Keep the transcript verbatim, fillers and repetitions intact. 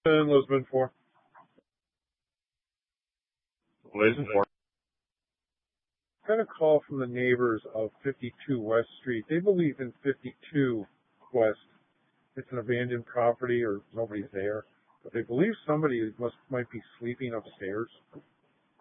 And Lisbon for. Lisbon for. Got a call from the neighbors of fifty-two West Street. They believe in fifty-two West. It's an abandoned property or nobody's there. But they believe somebody must might be sleeping upstairs.